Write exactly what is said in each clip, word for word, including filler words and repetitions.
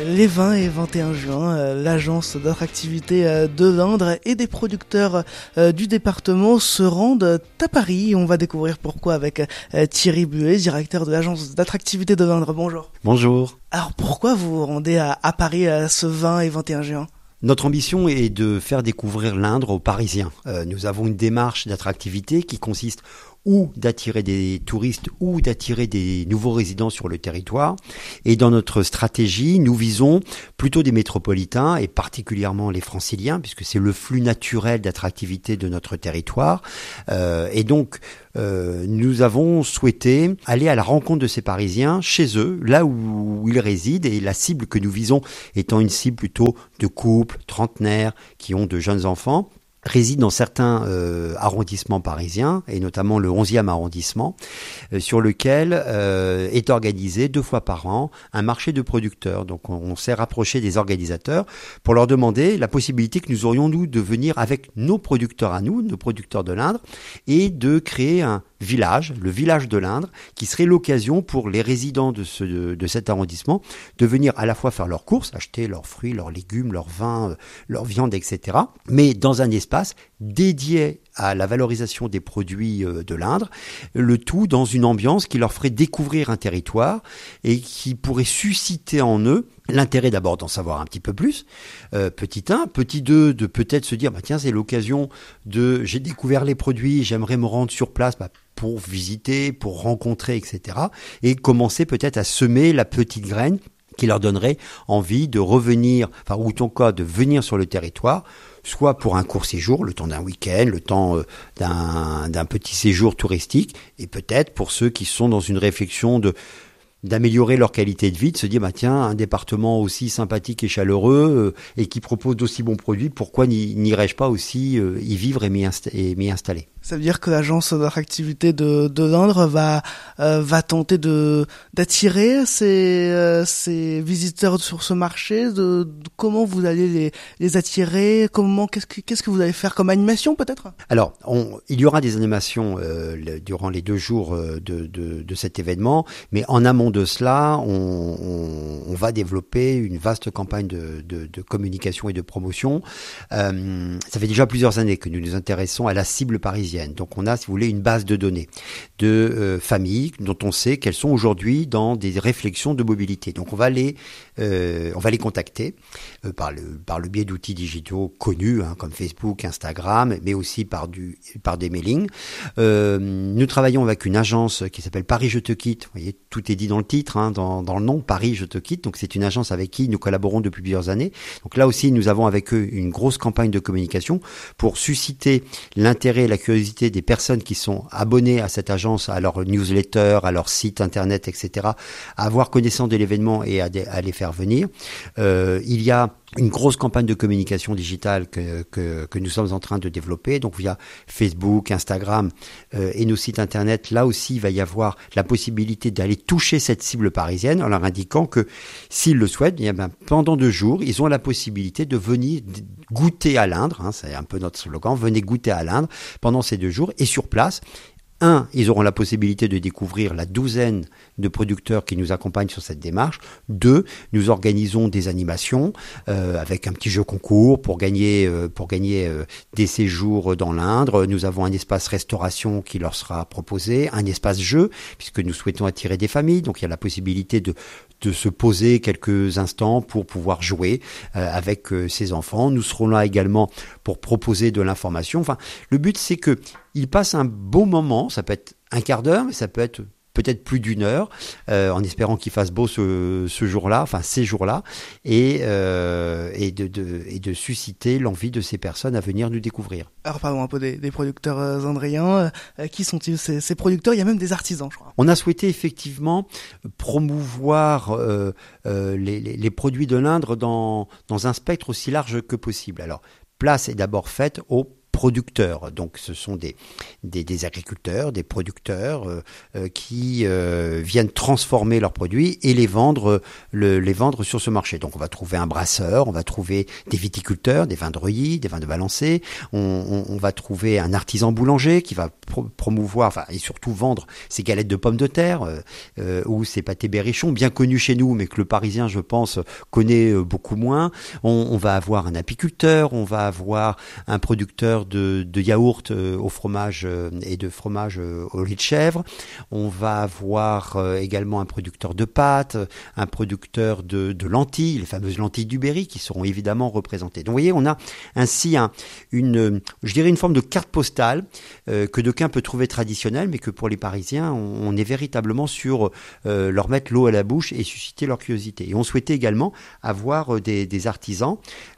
Les vingt et vingt et un juin, l'agence d'attractivité de l'Indre et des producteurs du département se rendent à Paris. On va découvrir pourquoi avec Thierry Buet, directeur de l'agence d'attractivité de l'Indre. Bonjour. Bonjour. Alors pourquoi vous vous rendez à, à Paris ce vingt et vingt et un juin ? Notre ambition est de faire découvrir l'Indre aux Parisiens. Euh, nous avons une démarche d'attractivité qui consiste ou d'attirer des touristes ou d'attirer des nouveaux résidents sur le territoire. Et dans notre stratégie, nous visons plutôt des métropolitains et particulièrement les franciliens, puisque c'est le flux naturel d'attractivité de notre territoire. Euh, et donc, euh, nous avons souhaité aller à la rencontre de ces Parisiens chez eux, là où ils résident, et la cible que nous visons étant une cible plutôt de couples, trentenaires, qui ont de jeunes enfants, réside dans certains euh, arrondissements parisiens, et notamment le onzième arrondissement, euh, sur lequel euh, est organisé deux fois par an un marché de producteurs. Donc on, on s'est rapproché des organisateurs pour leur demander la possibilité que nous aurions, nous, de venir avec nos producteurs à nous, nos producteurs de l'Indre, et de créer un village, le village de l'Indre, qui serait l'occasion pour les résidents de, ce, de, de cet arrondissement de venir à la fois faire leurs courses, acheter leurs fruits, leurs légumes, leurs vins, euh, leur viande, et cetera, mais dans un espace dédié à la valorisation des produits euh, de l'Indre, le tout dans une ambiance qui leur ferait découvrir un territoire et qui pourrait susciter en eux l'intérêt d'abord d'en savoir un petit peu plus, euh, petit un, petit deux, de peut-être se dire, bah tiens, c'est l'occasion de, j'ai découvert les produits, j'aimerais me rendre sur place, bah, pour visiter, pour rencontrer, et cetera. Et commencer peut-être à semer la petite graine qui leur donnerait envie de revenir, enfin, ou en tout cas de venir sur le territoire, soit pour un court séjour, le temps d'un week-end, le temps euh, d'un, d'un petit séjour touristique, et peut-être pour ceux qui sont dans une réflexion de d'améliorer leur qualité de vie, de se dire, bah tiens, un département aussi sympathique et chaleureux euh, et qui propose d'aussi bons produits, pourquoi n'y, n'irais-je pas aussi euh, y vivre et m'y, insta- et m'y installer ? Ça veut dire que l'agence d'attractivité de, de l'Indre va, euh, va tenter de, d'attirer ces, euh, ces visiteurs sur ce marché, de, de comment vous allez les, les attirer, comment, qu'est-ce que, qu'est-ce que vous allez faire comme animation peut-être ? Alors, on, il y aura des animations euh, le, durant les deux jours euh, de, de, de cet événement, mais en amont de cela, on, on, on va développer une vaste campagne de, de, de communication et de promotion. Euh, ça fait déjà plusieurs années que nous nous intéressons à la cible parisienne. Donc on a, si vous voulez, une base de données de euh, familles dont on sait qu'elles sont aujourd'hui dans des réflexions de mobilité. Donc on va les, euh, on va les contacter euh, par le par le biais d'outils digitaux connus hein, comme Facebook, Instagram, mais aussi par du par des mailings. Euh, nous travaillons avec une agence qui s'appelle Paris Je Te Quitte. Vous voyez, tout est dit dans le titre, hein, dans dans le nom, Paris Je Te Quitte. Donc c'est une agence avec qui nous collaborons depuis plusieurs années. Donc là aussi, nous avons avec eux une grosse campagne de communication pour susciter l'intérêt et la curiosité des personnes qui sont abonnées à cette agence, à leur newsletter, à leur site internet, et cetera, à avoir connaissance de l'événement et à, de, à les faire venir. Euh, il y a une grosse campagne de communication digitale que, que, que nous sommes en train de développer, donc via Facebook, Instagram euh, et nos sites internet. Là aussi, il va y avoir la possibilité d'aller toucher cette cible parisienne en leur indiquant que s'ils le souhaitent, eh bien, pendant deux jours, ils ont la possibilité de venir goûter à l'Indre, hein, c'est un peu notre slogan, venez goûter à l'Indre pendant ces deux jours et sur place. Un, ils auront la possibilité de découvrir la douzaine de producteurs qui nous accompagnent sur cette démarche. Deux, nous organisons des animations euh, avec un petit jeu concours pour gagner euh, pour gagner euh, des séjours dans l'Indre. Nous avons un espace restauration qui leur sera proposé, un espace jeu puisque nous souhaitons attirer des familles. Donc il y a la possibilité de de se poser quelques instants pour pouvoir jouer euh, avec euh, ses enfants. Nous serons là également pour proposer de l'information. Enfin, le but c'est que ils passent un bon moment. Ça peut être un quart d'heure, mais ça peut être peut-être plus d'une heure, euh, en espérant qu'il fasse beau ce, ce jour-là, enfin ces jours-là, et, euh, et, de, de, et de susciter l'envie de ces personnes à venir nous découvrir. Alors parlons un peu des, des producteurs euh, indriens. Euh, qui sont-ils ces, ces producteurs ? Il y a même des artisans, je crois. On a souhaité effectivement promouvoir euh, euh, les, les, les produits de l'Indre dans, dans un spectre aussi large que possible. Alors, place est d'abord faite aux producteurs. Donc ce sont des, des, des agriculteurs, des producteurs euh, euh, qui euh, viennent transformer leurs produits et les vendre, le, les vendre sur ce marché. Donc on va trouver un brasseur, on va trouver des viticulteurs, des vins de Reuilly, des vins de Valençay, on, on, on va trouver un artisan boulanger qui va pro- promouvoir, enfin et surtout vendre ses galettes de pommes de terre euh, euh, ou ses pâtés Berrichon, bien connus chez nous, mais que le Parisien, je pense, connaît euh, beaucoup moins. On, on va avoir un apiculteur, on va avoir un producteur de, de yaourt euh, au fromage euh, et de fromage euh, au lait de chèvre. On va avoir euh, également un producteur de pâtes, un producteur de, de lentilles, les fameuses lentilles du Berry qui seront évidemment représentées. Donc vous voyez, on a ainsi un, une, je dirais une forme de carte postale euh, que d'aucuns peuvent trouver traditionnelle, mais que pour les Parisiens, on, on est véritablement sur euh, leur mettre l'eau à la bouche et susciter leur curiosité. Et on souhaitait également avoir euh, des, des artisans.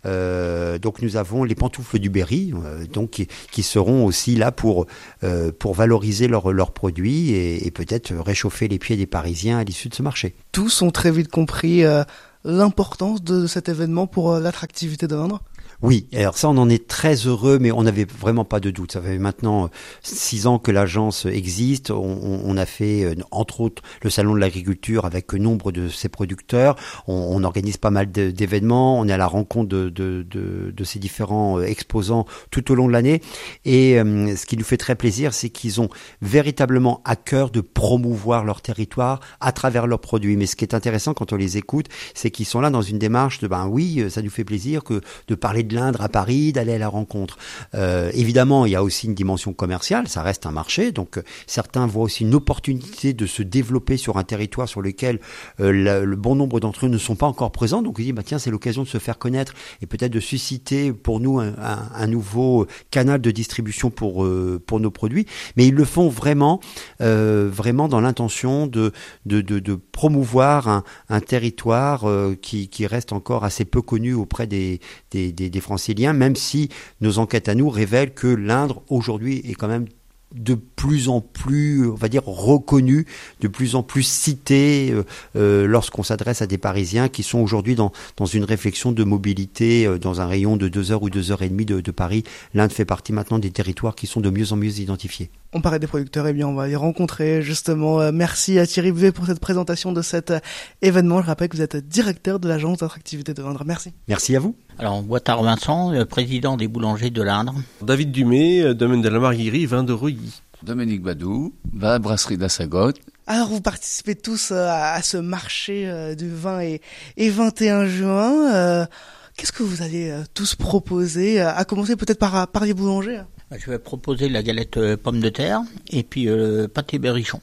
Euh, donc nous avons les pantoufles du Berry, euh, donc qui, qui seront aussi là pour euh, pour valoriser leurs leurs produits et, et peut-être réchauffer les pieds des Parisiens à l'issue de ce marché. Tous ont très vite compris euh, l'importance de cet événement pour euh, l'attractivité de l'Indre. Oui, alors ça on en est très heureux, mais on n'avait vraiment pas de doute. Ça fait maintenant six ans que l'agence existe. On, on a fait entre autres le salon de l'agriculture avec nombre de ses producteurs. On, on organise pas mal de, d'événements. On est à la rencontre de, de, de, de ces différents exposants tout au long de l'année. Et euh, ce qui nous fait très plaisir, c'est qu'ils ont véritablement à cœur de promouvoir leur territoire à travers leurs produits. Mais ce qui est intéressant quand on les écoute, c'est qu'ils sont là dans une démarche de ben oui, ça nous fait plaisir que de parler de l'Indre à Paris, d'aller à la rencontre. Euh, évidemment, il y a aussi une dimension commerciale, ça reste un marché, donc euh, certains voient aussi une opportunité de se développer sur un territoire sur lequel euh, la, le bon nombre d'entre eux ne sont pas encore présents, donc ils disent, bah, tiens, c'est l'occasion de se faire connaître et peut-être de susciter pour nous un, un, un nouveau canal de distribution pour, euh, pour nos produits, mais ils le font vraiment, euh, vraiment dans l'intention de, de, de, de promouvoir un, un territoire euh, qui, qui reste encore assez peu connu auprès des, des, des des franciliens, même si nos enquêtes à nous révèlent que l'Indre aujourd'hui est quand même de plus en plus, on va dire, reconnu, de plus en plus cité euh, euh, lorsqu'on s'adresse à des Parisiens qui sont aujourd'hui dans, dans une réflexion de mobilité euh, dans un rayon de deux heures ou deux heures et demie de, de Paris. L'Indre fait partie maintenant des territoires qui sont de mieux en mieux identifiés. On parlait des producteurs, et eh bien on va les rencontrer justement. Euh, merci à Thierry Bouvet pour cette présentation de cet euh, événement. Je rappelle que vous êtes directeur de l'agence d'attractivité de l'Indre. Merci. Merci à vous. Alors, Boitard Vincent, euh, président des boulangers de l'Indre. David Dumay, domaine de la Marguerie, vin de Reuilly. Dominique Badou, vin brasserie de la Sagotte. Alors vous participez tous euh, à ce marché euh, du vingt et, et vingt et un juin. Euh, qu'est-ce que vous allez euh, tous proposer, euh, à commencer peut-être par, par les boulangers? Je vais proposer la galette euh, pomme de terre et puis le euh, pâté Berrichon.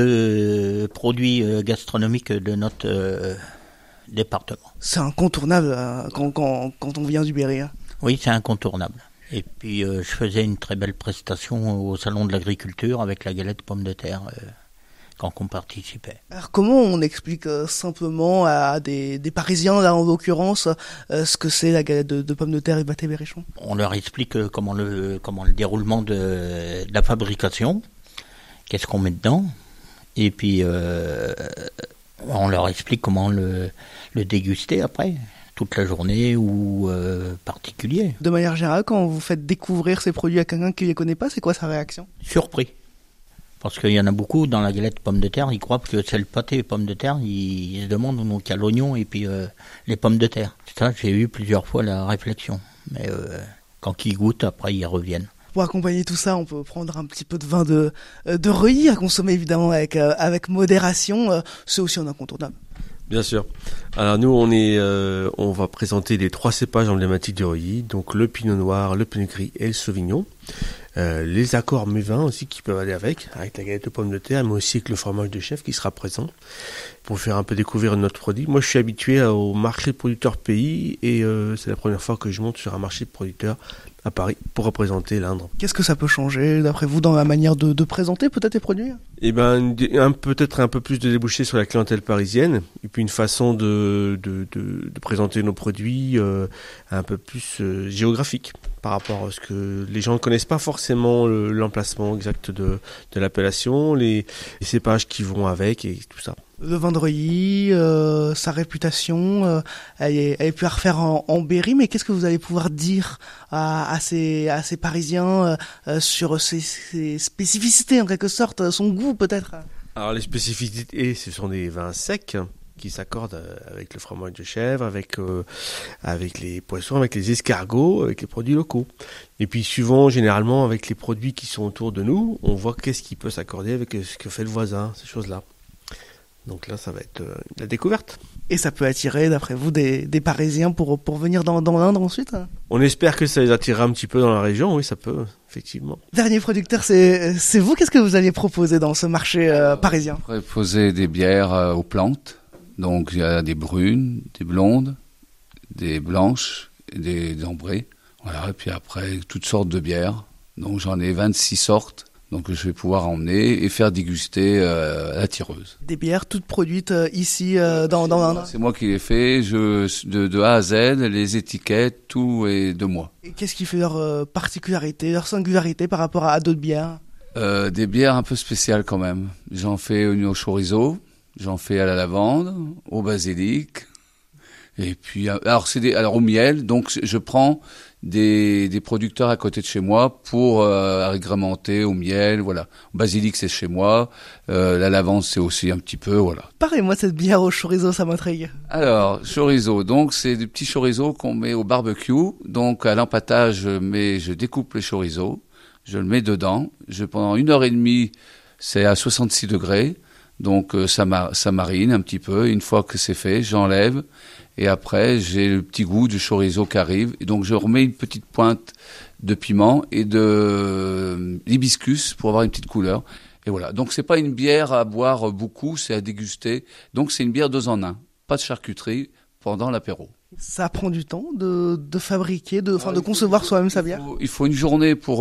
Deux produits euh, gastronomiques de notre euh, département. C'est incontournable euh, quand, quand, quand on vient du Berry. Hein. Oui, c'est incontournable. Et puis euh, je faisais une très belle prestation au salon de l'agriculture avec la galette pomme de terre euh, quand on participait. Alors comment on explique euh, simplement à des, des Parisiens, là en l'occurrence, euh, ce que c'est la galette de, de pommes de terre et pâté Berrichon? On leur explique euh, comment le comment le déroulement de, de la fabrication, qu'est-ce qu'on met dedans, et puis euh, on leur explique comment le, le déguster après. Toute la journée ou euh, particulier. De manière générale, quand vous faites découvrir ces produits à quelqu'un qui ne les connaît pas, c'est quoi sa réaction? Surpris. Parce qu'il y en a beaucoup dans la galette pomme de terre, ils croient que c'est le pâté pommes de terre, ils, ils se demandent où il y a l'oignon et puis euh, les pommes de terre. Ça, j'ai eu plusieurs fois la réflexion. Mais euh, quand ils goûtent, après ils reviennent. Pour accompagner tout ça, on peut prendre un petit peu de vin de, de Reuilly à consommer évidemment avec, euh, avec modération. C'est aussi un incontournable. Bien sûr. Alors nous, on est, euh, on va présenter les trois cépages emblématiques de Reuilly, donc le Pinot Noir, le Pinot Gris et le Sauvignon. Euh, les accords mévins aussi qui peuvent aller avec, avec la galette de pommes de terre, mais aussi avec le fromage de chèvre qui sera présent pour faire un peu découvrir notre produit. Moi, je suis habitué au marché producteur pays et euh, c'est la première fois que je monte sur un marché producteur à Paris pour représenter l'Indre. Qu'est-ce que ça peut changer, d'après vous, dans la manière de, de présenter peut-être les produits? Eh ben, un, peut-être un peu plus de débouchés sur la clientèle parisienne, et puis une façon de, de, de, de présenter nos produits euh, un peu plus euh, géographique par rapport à ce que les gens ne connaissent pas forcément le, l'emplacement exact de, de l'appellation, les, les cépages qui vont avec et tout ça. Le vin de Reuilly, euh, euh, sa réputation, euh, elle, est, elle est plus à refaire en, en Berry, mais qu'est-ce que vous allez pouvoir dire à, à, ces, à ces Parisiens euh, euh, sur ses, ses spécificités, en quelque sorte, son goût peut-être? Alors les spécificités, ce sont des vins secs qui s'accordent avec le fromage de chèvre, avec euh, avec les poissons, avec les escargots, avec les produits locaux. Et puis suivant généralement avec les produits qui sont autour de nous, on voit qu'est-ce qui peut s'accorder avec ce que fait le voisin, ces choses-là. Donc là, ça va être euh, la découverte. Et ça peut attirer, d'après vous, des, des Parisiens pour, pour venir dans, dans l'Indre ensuite? On espère que ça les attirera un petit peu dans la région, oui, ça peut, effectivement. Dernier producteur, c'est, c'est vous. Qu'est-ce que vous allez proposer dans ce marché euh, parisien? Proposer des bières euh, aux plantes. Donc il y a des brunes, des blondes, des blanches, et des ambrées. Voilà, et puis après, toutes sortes de bières. Donc j'en ai vingt-six sortes. Donc je vais pouvoir emmener et faire déguster euh, à la tireuse. Des bières toutes produites euh, ici euh, dans, dans l'Indre. C'est moi qui les fais, je, de, de A à Z, les étiquettes, tout est de moi. Et qu'est-ce qui fait leur euh, particularité, leur singularité par rapport à, à d'autres bières? euh, Des bières un peu spéciales quand même. J'en fais une au chorizo, j'en fais à la lavande, au basilic, et puis alors c'est des, alors au miel. Donc je prends des, des producteurs à côté de chez moi pour euh, agrémenter au miel, voilà. Basilic c'est chez moi, euh, la lavande c'est aussi un petit peu, voilà. Parlez-moi cette bière au chorizo, ça m'intrigue. Alors chorizo, donc c'est des petits chorizo qu'on met au barbecue. Donc à l'empâtage, je mets, je découpe le chorizo, je le mets dedans. Je pendant une heure et demie, c'est à soixante-six degrés. Donc euh, ça, mar- ça marine un petit peu. Une fois que c'est fait, j'enlève. Et après, j'ai le petit goût du chorizo qui arrive. Et donc je remets une petite pointe de piment et de euh, l'hibiscus pour avoir une petite couleur. Et voilà. Donc c'est pas une bière à boire beaucoup, c'est à déguster. Donc c'est une bière deux en un. Pas de charcuterie pendant l'apéro. Ça prend du temps de, de fabriquer, de, enfin, Ah, de concevoir faut, soi-même sa bière. Il faut, il faut une journée pour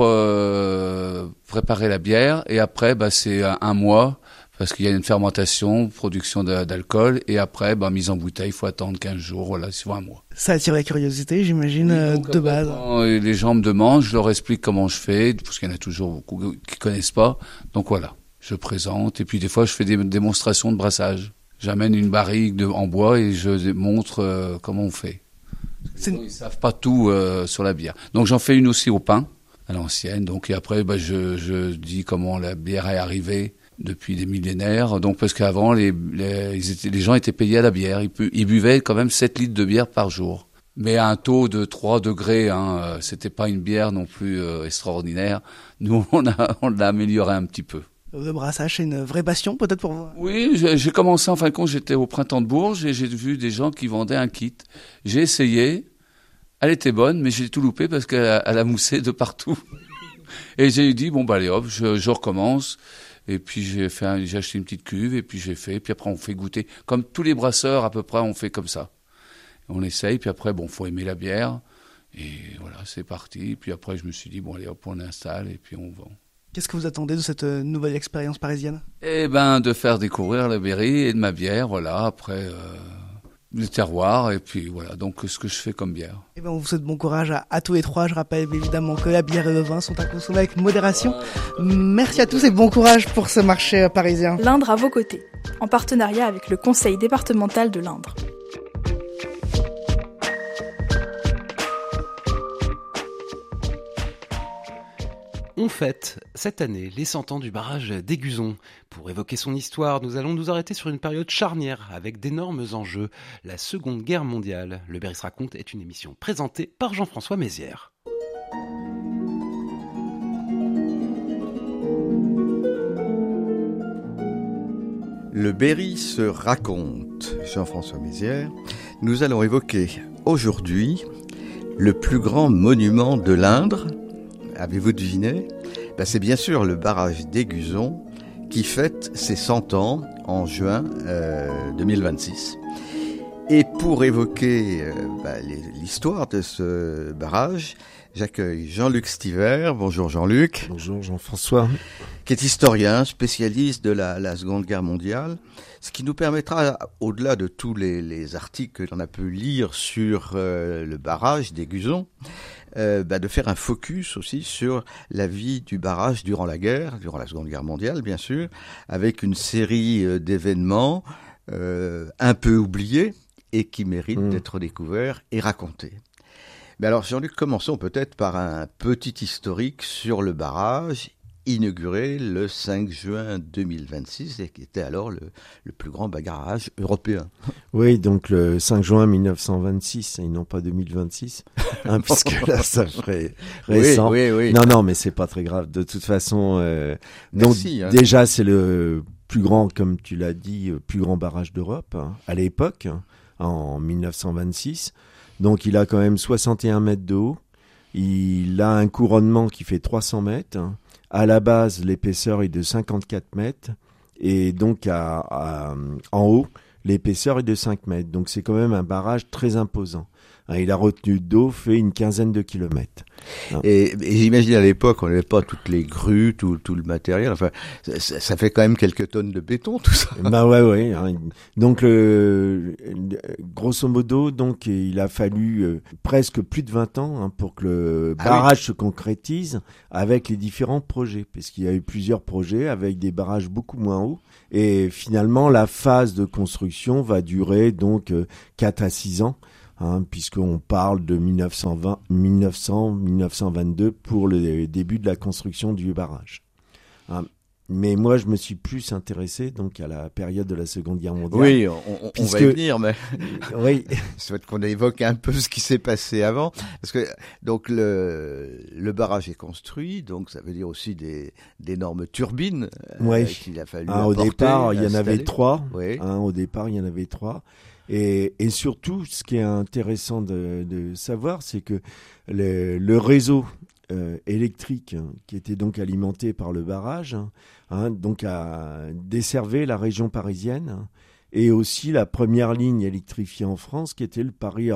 euh, préparer la bière. Et après, bah, c'est un, un mois. Parce qu'il y a une fermentation, production de, d'alcool, et après, ben, mise en bouteille, il faut attendre quinze jours, voilà, c'est un mois. Ça attire la curiosité, j'imagine, euh, donc, de base. Quand les gens me demandent, je leur explique comment je fais, parce qu'il y en a toujours beaucoup qui connaissent pas. Donc voilà, je présente, et puis des fois, je fais des démonstrations de brassage. J'amène une barrique de, en bois et je montre euh, comment on fait. C'est... Ils savent pas tout euh, sur la bière. Donc j'en fais une aussi au pain, à l'ancienne. Donc et après, ben, je, je dis comment la bière est arrivée depuis des millénaires. Donc parce qu'avant, les, les, ils étaient, les gens étaient payés à la bière. Ils, pu, ils buvaient quand même sept litres de bière par jour. Mais à un taux de trois degrés, hein, c'était pas une bière non plus euh, extraordinaire. Nous, on a, on l'a amélioré un petit peu. Le brassage, c'est une vraie passion peut-être pour vous? Oui, j'ai, j'ai commencé, en fin de compte, j'étais au Printemps de Bourges et j'ai vu des gens qui vendaient un kit. J'ai essayé, elle était bonne, mais j'ai tout loupé parce qu'elle a, elle a moussé de partout. Et j'ai dit, bon, bah allez hop, je, je recommence. Et puis j'ai fait, un, j'ai acheté une petite cuve et puis j'ai fait, puis après on fait goûter. Comme tous les brasseurs, à peu près, on fait comme ça. On essaye, puis après, bon, faut aimer la bière. Et voilà, c'est parti. Puis après, je me suis dit, bon, allez hop, on l'installe et puis on vend. Qu'est-ce que vous attendez de cette euh, nouvelle expérience parisienne? Eh ben, de faire découvrir la Berry et de ma bière, voilà. Après, euh, le terroir et puis voilà. Donc, ce que je fais comme bière. Eh ben, on vous souhaite bon courage à, à tous les trois. Je rappelle évidemment que la bière et le vin sont à consommer avec modération. Merci à tous et bon courage pour ce marché parisien. L'Indre à vos côtés, en partenariat avec le Conseil départemental de l'Indre. On fête cette année les cent ans du barrage d'Aiguzon. Pour évoquer son histoire, nous allons nous arrêter sur une période charnière avec d'énormes enjeux. La Seconde Guerre mondiale. Le Berry se raconte est une émission présentée par Jean-François Mézières. Le Berry se raconte, Jean-François Mézières. Nous allons évoquer aujourd'hui le plus grand monument de l'Indre. Avez-vous deviné? Ben, c'est bien sûr le barrage d'Aiguzon qui fête ses cent ans en juin euh, deux mille vingt-six. Et pour évoquer euh, ben, les, l'histoire de ce barrage, j'accueille Jean-Luc Stiver. Bonjour Jean-Luc. Bonjour Jean-François. Qui est historien, spécialiste de la, la Seconde Guerre mondiale, ce qui nous permettra, au-delà de tous les, les articles que l'on a pu lire sur euh, le barrage d'Aiguzon, euh, bah, de faire un focus aussi sur la vie du barrage durant la guerre, durant la Seconde Guerre mondiale bien sûr, avec une série euh, d'événements euh, un peu oublié et qui mérite Mmh. d'être découvert et raconté. Mais alors, Jean-Luc, commençons peut-être par un petit historique sur le barrage, inauguré le cinq juin deux mille vingt-six et qui était alors le, le plus grand barrage européen. Oui, donc le cinq juin mille neuf cent vingt-six, et non pas deux mille vingt-six, hein, puisque là, ça ferait récent. Oui, oui, oui. Non, non, mais c'est pas très grave. De toute façon, euh, donc Merci, hein. déjà, c'est le plus grand, comme tu l'as dit, euh, plus grand barrage d'Europe, hein, à l'époque, hein, en mille neuf cent vingt-six. Donc, il a quand même soixante et un mètres de haut. Il a un couronnement qui fait trois cents mètres. À la base, l'épaisseur est de cinquante-quatre mètres. Et donc, à, à, en haut, l'épaisseur est de cinq mètres. Donc, c'est quand même un barrage très imposant. Hein, et la retenue d'eau fait une quinzaine de kilomètres. Et, et j'imagine à l'époque, on n'avait pas toutes les grues, tout, tout le matériel. Enfin, ça, ça fait quand même quelques tonnes de béton, tout ça. Bah ouais, ouais. Hein. Donc, euh, grosso modo, donc, il a fallu euh, presque plus de vingt ans hein, pour que le Ah barrage oui. se concrétise avec les différents projets. Parce qu'il y a eu plusieurs projets avec des barrages beaucoup moins hauts. Et finalement, la phase de construction va durer donc euh, quatre à six ans. Hein, puisqu'on parle de mille neuf cent vingt, mille neuf cents, mille neuf cent vingt-deux pour le début de la construction du barrage. Hein, mais moi, je me suis plus intéressé donc à la période de la Seconde Guerre mondiale. Oui, on, on, on Puisque- va y venir, mais Oui, je souhaite qu'on évoque un peu ce qui s'est passé avant. Parce que donc le, le barrage est construit, donc ça veut dire aussi des d'énormes turbines euh, Ouais. qu'il a fallu hein, au apporter, départ, il y en avait installer. trois. Oui. Hein, au départ, il y en avait trois. Et, et surtout, ce qui est intéressant de, de savoir, c'est que le, le réseau euh, électrique hein, qui était donc alimenté par le barrage, hein, hein, donc a desservé la région parisienne hein, et aussi la première ligne électrifiée en France, qui était le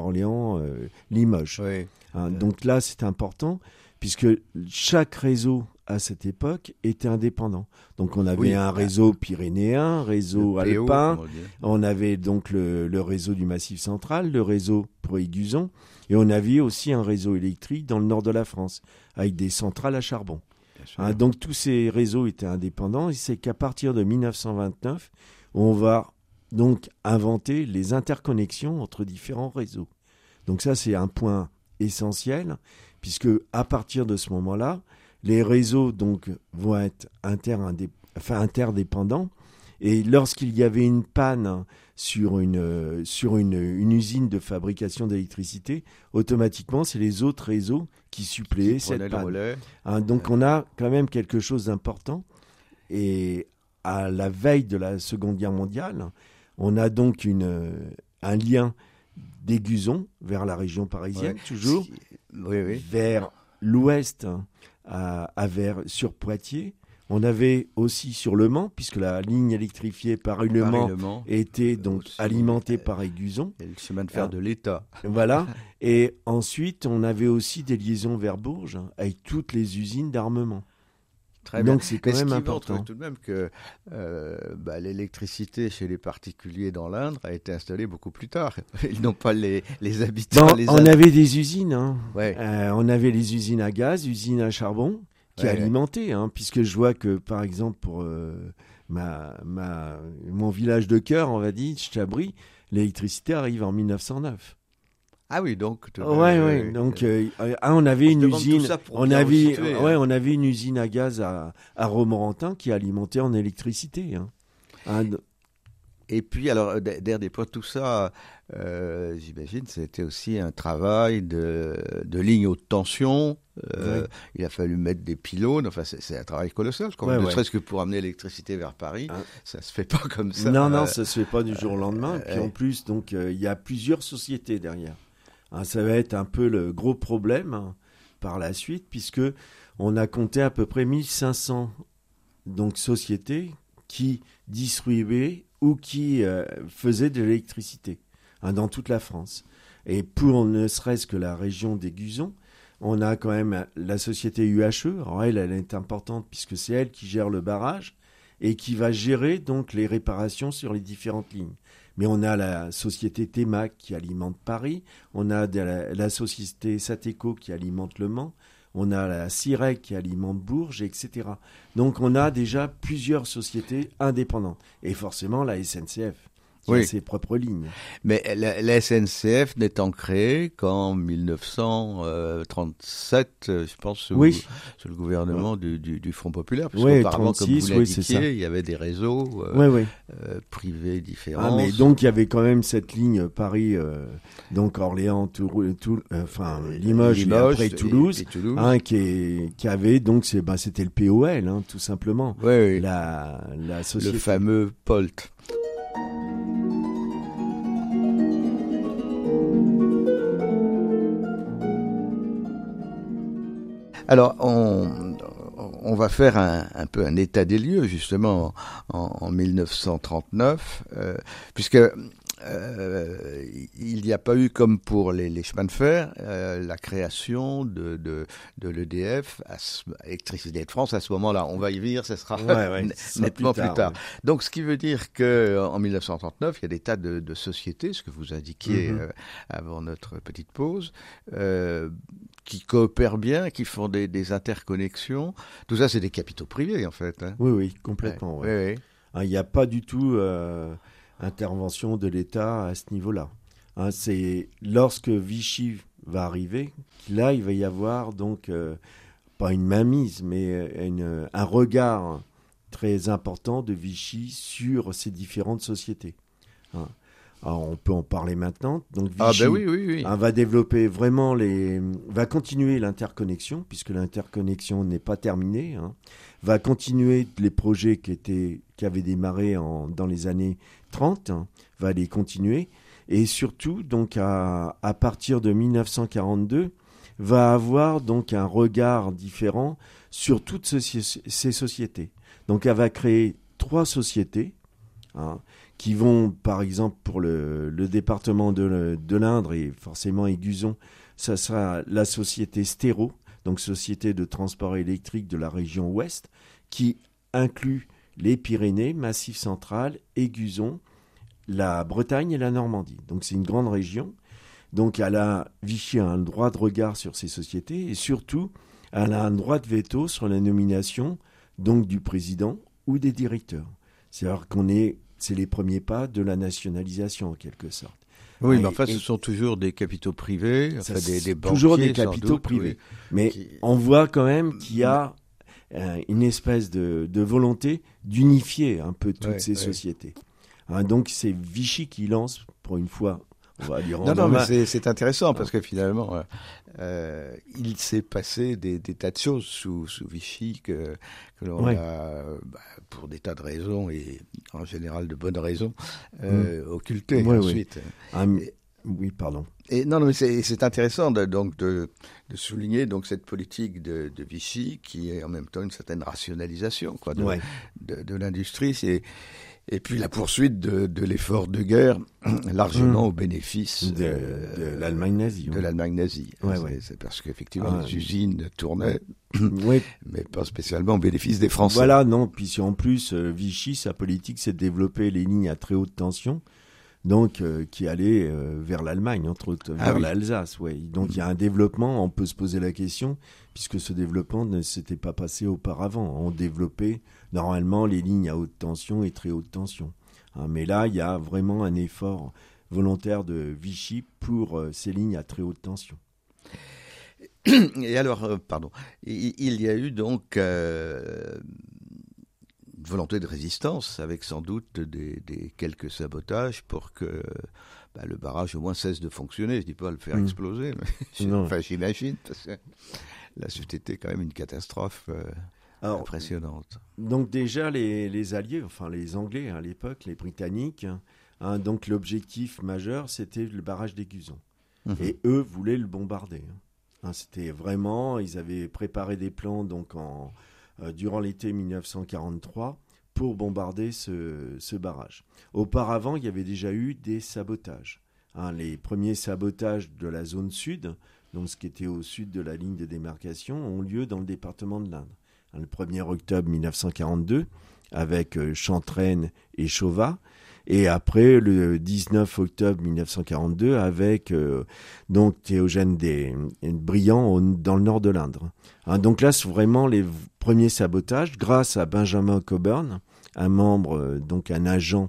Paris-Orléans-Limoges. Oui. Hein, donc là, c'est important puisque chaque réseau à cette époque était indépendant. Donc on avait Oui. un réseau pyrénéen, un réseau Le P O, alpin, comme on dit. on avait donc le, le réseau du Massif central, le réseau pour Aiguzon, et on avait aussi un réseau électrique dans le nord de la France, avec des centrales à charbon. Bien sûr. Hein, donc tous ces réseaux étaient indépendants, et c'est qu'à partir de mille neuf cent vingt-neuf, on va donc inventer les interconnexions entre différents réseaux. Donc ça, c'est un point essentiel, puisque à partir de ce moment-là, les réseaux donc vont être interindép- enfin, interdépendants. Et lorsqu'il y avait une panne sur une, euh, sur une, une usine de fabrication d'électricité, automatiquement, c'est les autres réseaux qui suppléaient Qui prenait cette le panne. relais. Hein, donc on a quand même quelque chose d'important. Et à la veille de la Seconde Guerre mondiale, on a donc une, euh, un lien d'Aiguzon vers la région parisienne, Ouais. toujours, Ce qui- Oui, oui. vers l'ouest, hein, à, à vers, sur Poitiers. On avait aussi sur Le Mans, puisque la ligne électrifiée Paris-Le Mans Paris-Le Mans. était donc Aussi, alimentée euh, par Aiguzon. Et le chemin de fer Ah. de l'État. Voilà. Et ensuite, on avait aussi des liaisons vers Bourges, hein, avec toutes les usines d'armement. Très bien. Donc c'est quand Mais ce même qui important. montre tout de même que euh, bah, l'électricité chez les particuliers dans l'Indre a été installée beaucoup plus tard. Ils n'ont pas les, les habitants. Bon, les on Indres. avait des usines. Hein. Ouais. Euh, on avait les usines à gaz, usines à charbon, qui Ouais, ouais. alimentaient. Hein, puisque je vois que, par exemple, pour euh, ma, ma, mon village de cœur, on va dire, Chabris, l'électricité arrive en mille neuf cent neuf. Ah oui, donc. tu- Ouais, euh, ouais. Donc, euh, ah, on avait on se une demande tout usine. ça pour On bien avait, resituer, hein. ouais, on avait une usine à gaz à, à Romorantin qui alimentait en électricité. Hein. Hein, d- Et puis, alors, d- derrière des poids, tout ça, euh, j'imagine, c'était aussi un travail de, de ligne haute tension. Euh, Ouais. Il a fallu mettre des pylônes. Enfin, c'est c'est un travail colossal. Quand Ouais, même, ne ouais. serait-ce que pour amener l'électricité vers Paris, Hein. ça se fait pas comme ça. non, Euh, non, ça se fait pas du jour au lendemain. euh, Puis en plus, donc, euh, il y a plusieurs sociétés derrière. Hein, ça va être un peu le gros problème hein, par la suite, puisque on a compté à peu près mille cinq cents donc, sociétés qui distribuaient ou qui euh, faisaient de l'électricité hein, dans toute la France. Et pour ne serait-ce que la région d'Aiguzon, on a quand même la société U H E. Alors elle, elle est importante puisque c'est elle qui gère le barrage et qui va gérer donc les réparations sur les différentes lignes. Mais on a la société T M A C qui alimente Paris, on a de la, la société Sateco qui alimente Le Mans, on a la Cirec qui alimente Bourges, et cetera. Donc on a déjà plusieurs sociétés indépendantes. Et forcément la S N C F. qui oui. a ses propres lignes. Mais la, la S N C F n'étant créée qu'en mille neuf cent trente-sept, je pense, sous, oui. sous le gouvernement ouais. du, du, du Front Populaire, parce oui, qu'auparavant, comme vous l'indiquiez, oui, il y avait des réseaux euh, oui, oui. Euh, privés différents. Ah, mais donc il y avait quand même cette ligne Paris, euh, donc Orléans, Toul, Toul, euh, enfin Limoges, Limoges et après Toulouse, et, et Toulouse. Hein, qui, est, qui avait donc c'est, ben, c'était le P O L, hein, tout simplement. Oui, oui. La, la société. Le fameux Polt. Alors, on, on va faire un, un peu un état des lieux, justement, en, en mille neuf cent trente-neuf, euh, puisque euh, il n'y a pas eu, comme pour les, les chemins de fer, euh, la création de, de, de l'E D F, à ce, Électricité de France, à ce moment-là. On va y venir, ce sera ouais, ouais, nettement plus tard. plus tard. Ouais. Donc, ce qui veut dire qu'en mille neuf cent trente-neuf, il y a des tas de, de sociétés, ce que vous indiquiez mm-hmm. euh, avant notre petite pause, euh, qui coopèrent bien, qui font des, des interconnexions. Tout ça, c'est des capitaux privés, en fait. Hein. Oui, oui, complètement. Ouais. Ouais. Oui, oui. Hein, il n'y a pas du tout euh, intervention de l'État à ce niveau-là. Hein, c'est lorsque Vichy va arriver, là, il va y avoir donc, euh, pas une mainmise, mais une, un regard très important de Vichy sur ces différentes sociétés. Hein. Alors, on peut en parler maintenant. Donc Vichy ah ben oui, oui, oui. Hein, va développer vraiment les, va continuer l'interconnexion puisque l'interconnexion n'est pas terminée. Hein, va continuer les projets qui étaient, qui avaient démarré en, dans les années trente. Hein, va les continuer et surtout donc à, à partir de mille neuf cent quarante-deux va avoir donc un regard différent sur toutes ces, ces sociétés. Donc elle va créer trois sociétés. Hein, qui vont, par exemple, pour le, le département de, de l'Indre et forcément Aiguzon, ça sera la société Stéro, donc Société de transport électrique de la région ouest, qui inclut les Pyrénées, Massif central, Aiguzon, la Bretagne et la Normandie. Donc c'est une grande région. Donc elle a, Vichy a un droit de regard sur ces sociétés et surtout, elle a un droit de veto sur la nomination donc du président ou des directeurs. C'est-à-dire qu'on est c'est les premiers pas de la nationalisation, en quelque sorte. Oui, et, mais en fait, et, ce sont toujours des capitaux privés, enfin, des, des banquiers, toujours des capitaux doute, privés. Oui. Mais qui... on voit quand même qu'il y a euh, une espèce de, de volonté d'unifier un peu toutes ouais, ces ouais. sociétés. Hein, donc, c'est Vichy qui lance, pour une fois, on va lui rendre Non, non, mais main. c'est, c'est intéressant, parce que finalement, euh, euh, il s'est passé des, des tas de choses sous, sous Vichy que, que l'on ouais. a, bah, pour des tas de raisons, et en général de bonnes raisons, euh, mmh. occultées ouais, ensuite. Ouais. Ah, mais... Oui, pardon. Et non, non, mais c'est, c'est intéressant de, donc de, de souligner donc cette politique de, de Vichy qui est en même temps une certaine rationalisation quoi, de, ouais. de, de l'industrie. C'est, et puis la poursuite de, de l'effort de guerre, largement mmh. au bénéfice de, euh, de l'Allemagne nazie. De ouais. l'Allemagne nazie. Ouais, c'est, ouais. c'est parce qu'effectivement, ah, les usines tournaient, ouais. mais pas spécialement au bénéfice des Français. Voilà, non. Puis si en plus, euh, Vichy, sa politique, c'est de développer les lignes à très haute tension. Donc, euh, qui allait euh, vers l'Allemagne, entre autres, vers ah oui. l'Alsace. Ouais. Donc, il y a un développement, on peut se poser la question, puisque ce développement ne s'était pas passé auparavant. On développait normalement les lignes à haute tension et très haute tension. Hein, mais là, il y a vraiment un effort volontaire de Vichy pour euh, ces lignes à très haute tension. Et alors, euh, pardon, il, il y a eu donc... Euh, volonté de résistance, avec sans doute des, des quelques sabotages pour que bah, le barrage au moins cesse de fonctionner. Je ne dis pas le faire mmh. exploser, mais enfin, j'imagine, parce que là, c'était quand même une catastrophe euh, Alors, impressionnante. Donc déjà, les, les Alliés, enfin les Anglais hein, à l'époque, les Britanniques, hein, donc l'objectif majeur, c'était le barrage d'Aiguzon. Mmh. Et eux voulaient le bombarder. Hein, c'était vraiment, ils avaient préparé des plans donc en... Euh, durant l'été mille neuf cent quarante-trois pour bombarder ce, ce barrage. Auparavant, il y avait déjà eu des sabotages. Hein, les premiers sabotages de la zone sud, donc ce qui était au sud de la ligne de démarcation, ont lieu dans le département de l'Indre. Hein, le premier octobre mille neuf cent quarante-deux, avec euh, Chantraine et Chauvat, et après le dix-neuf octobre mille neuf cent quarante-deux avec euh, donc Théogène des Briand au, dans le nord de l'Indre. Hein, donc là, c'est vraiment les premiers sabotages grâce à Benjamin Coburn, un membre, euh, donc un agent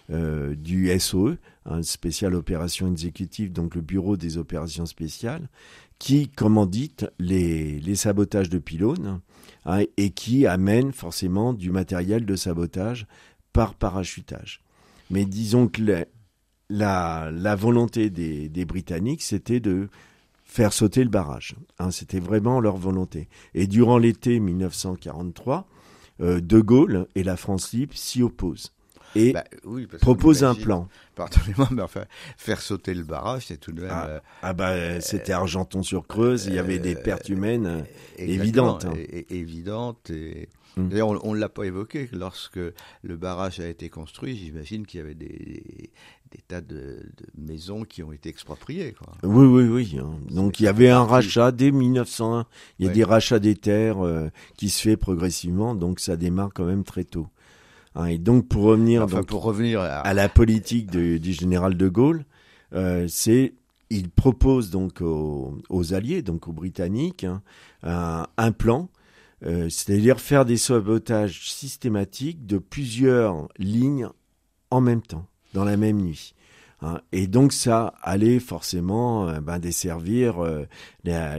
euh, du S O E, un Special Operations Executive, donc le bureau des opérations spéciales, qui commandite les, les sabotages de pylônes, hein, et qui amène forcément du matériel de sabotage par parachutage. Mais disons que la, la, la volonté des, des Britanniques, c'était de faire sauter le barrage. Hein, c'était vraiment leur volonté. Et durant l'été dix-neuf cent quarante-trois, euh, De Gaulle et la France libre s'y opposent et bah, oui, proposent un plan. Pardonnez-moi, mais enfin, faire sauter le barrage, c'est tout de même... Ah, euh, ah bah, euh, c'était Argenton-sur-Creuse, euh, il y avait des pertes humaines euh, évidentes. Hein. Et, et, évidentes. Et... Hum. D'ailleurs, on ne l'a pas évoqué. Lorsque le barrage a été construit, j'imagine qu'il y avait des, des, des tas de, de maisons qui ont été expropriées. Quoi. Oui, oui, oui. Hein. Donc, il y avait un rachat dès dix-neuf cent un. Il y a ouais. des rachats des terres euh, qui se fait progressivement, donc ça démarre quand même très tôt. Hein, et donc, pour revenir, enfin, donc, pour revenir à... à la politique de, du général de Gaulle, euh, c'est il propose donc aux, aux Alliés, donc aux Britanniques, hein, un, un plan. Euh, c'est-à-dire faire des sabotages systématiques de plusieurs lignes en même temps, dans la même nuit. Hein. Et donc ça allait forcément euh, ben, desservir euh, la,